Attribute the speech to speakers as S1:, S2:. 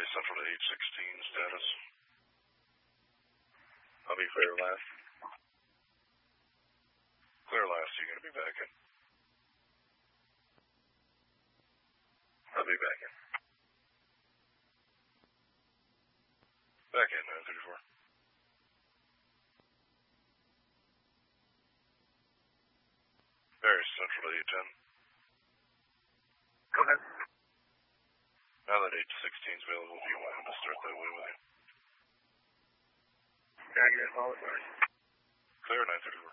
S1: Central to 816 status. I'll be clear last. Clear last, you're going to be back in. I'll be back in. Back in, 934. Very Central to 810.
S2: Go ahead.
S1: Now that 816 is available, do you want him to start that way with you?
S2: Yeah, I apologize.
S1: Clear, 934.